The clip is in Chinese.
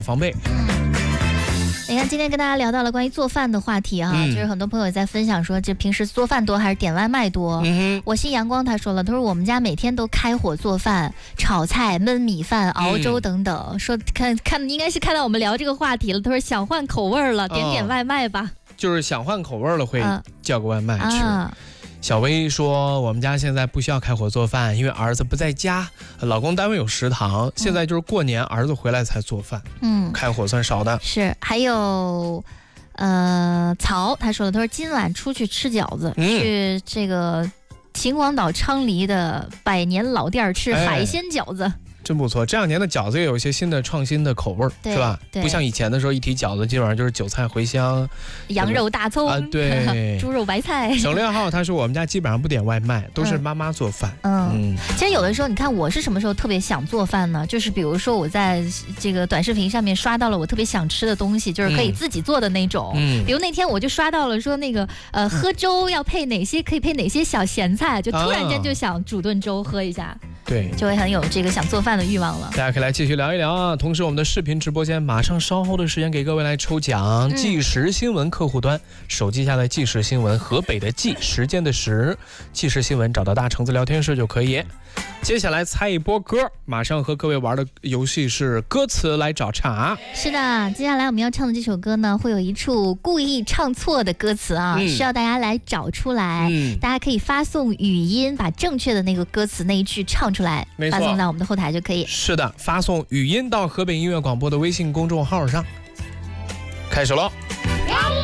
防备。 你看，今天跟大家聊到了关于做饭的话题啊，就是很多朋友在分享说，这平时做饭多还是点外卖多？我心阳光他说了，他说我们家每天都开火做饭、炒菜、焖米饭、熬粥等等。说看应该是看到我们聊这个话题了，他说想换口味了，点外卖吧。 就是想换口味了，会叫个外卖吃。小薇说，我们家现在不需要开火做饭，因为儿子不在家，老公单位有食堂，现在就是过年儿子回来才做饭。开火算少的。 是，还有曹他说了，他说今晚出去吃饺子，去这个秦皇岛昌黎的百年老店吃海鲜饺子。 真不错，这2年的饺子也有一些新的创新的口味是吧？不像以前的时候，一提饺子基本上就是韭菜、茴香、 羊肉、大葱对， 猪肉、白菜。 省略号他说我们家基本上不点外卖，都是妈妈做饭。 其实有的时候，你看我是什么时候特别想做饭呢？就是比如说我在这个短视频上面刷到了我特别想吃的东西，就是可以自己做的那种。比如那天我就刷到了说那个喝粥要配哪些，可以配哪些小咸菜，就突然间就想煮顿粥喝一下。对，就会很有这个想做饭的欲望了。 大家可以来继续聊一聊啊！同时，我们的视频直播间马上稍后的时间给各位来抽奖，即时新闻客户端手机下的即时新闻，河北的即，时间的时，即时新闻找到大橙子聊天室就可以。接下来猜一波歌，马上和各位玩的游戏是歌词来找茬。 是的，接下来我们要唱的这首歌呢，会有一处故意唱错的歌词啊，需要大家来找出来。大家可以发送语音，把正确的那个歌词那一句唱出来，发送到我们的后台就可以。 是的，发送语音到河北音乐广播的微信公众号上。开始喽。